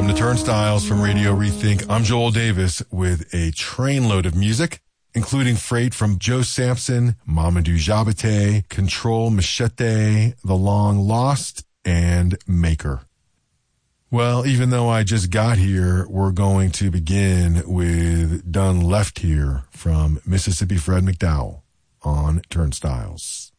Welcome to Turnstiles from Radio Rethink. I'm Joel Davis with a trainload of music, including freight from Joe Sampson, Mamadou Diabaté, Control Machete, The Long Lost, and Maker. Well, even though I just got here, we're going to begin with Done Left Here from Mississippi Fred McDowell on Turnstiles.